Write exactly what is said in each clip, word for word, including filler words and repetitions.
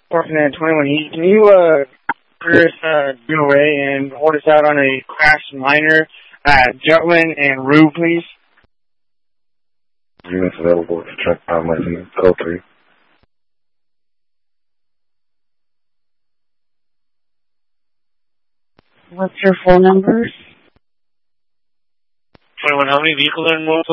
Orphan at twenty-one E. Can you, uh, clear us, uh, due away and hold us out on a crashed liner at Jutland and Rue, please? Units available to check on my team. Code three. What's your phone numbers? twenty-one, how many vehicles are involved?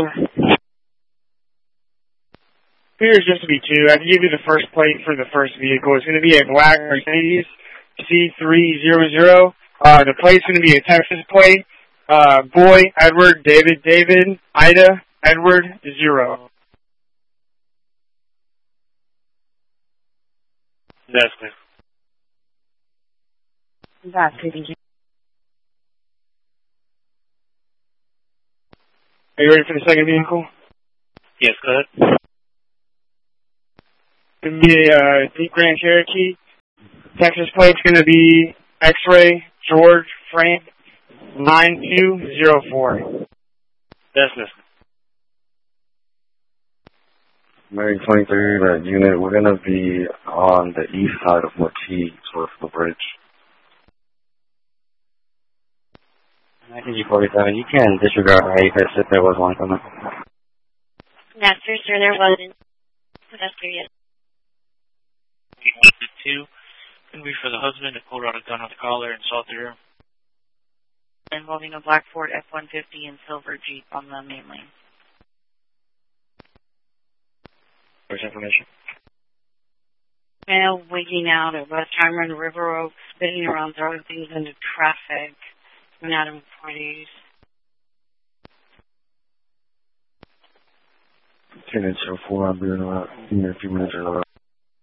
Appears just to be two. I can give you the first plate for the first vehicle. It's going to be a black Mercedes C three hundred. Uh, the plate's going to be a Texas plate. Uh, boy, Edward, David, David, Ida, Edward, zero. That's clear. That's good, thank you. Are you ready for the second vehicle? Yes, go ahead. It's going to be a uh, Jeep Grand Cherokee. Texas plate's going to be X-Ray George Frank nine two zero four. That's clear. Mary twenty-three, that unit, we're going to be on the east side of Motif, towards the bridge. nineteen G forty-seven, you can disregard how you said there was one coming. Master, sir, there wasn't. That's clear, yes. Two, going to be for the husband that pulled out a gun on the collar and saw through. Involving a black Ford F one fifty and silver Jeep on the main lane. Where's information? Male wigging out at West Hyman River Oak, spinning around, throwing things into traffic. Coming out in forties. ten inch oh four, I'll be in about in a few minutes or so.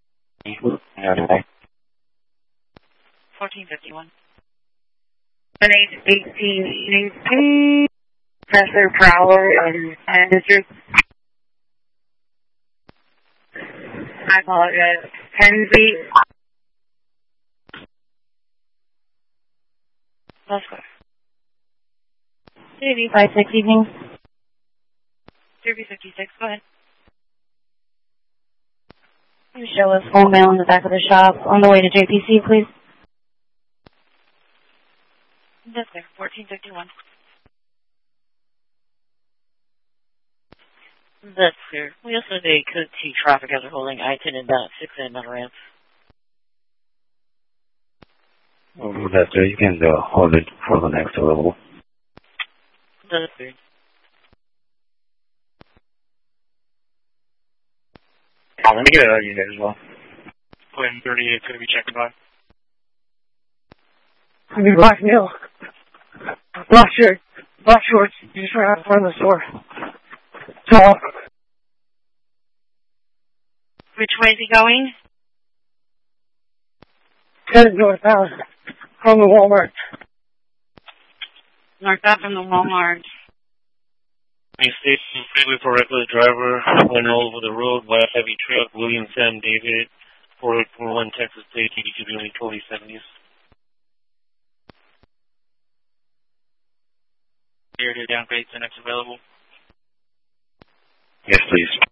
fourteen fifty-one. An eight eighteen evening. Professor Prowler and Manager. I apologize. Kenzie. Let's go. J V five six evening. J V fifty-six, go ahead. You show us phone mail in the back of the shop on the way to J P C, please. That's there, fourteen fifty-one. That's clear. We also they could see traffic as they're holding I ten and down at six and on ramp. Oh, that's good. You can uh, hold it for the next available. That's clear. Oh, let me get a unit as well. Plan thirty-eight is going to be checking by. I mean, black male. Black shirt. Black shorts. You just ran out in front of the store. Tall. Which way is he going? Headed northbound from the Walmart. Northbound from the Walmart. Main station, freeway for reckless driver, went over the road, white heavy truck, William Sam David, four eight four one Texas State, T D Q B only twenty seventies. Here to downgrade to next available. Yes, please.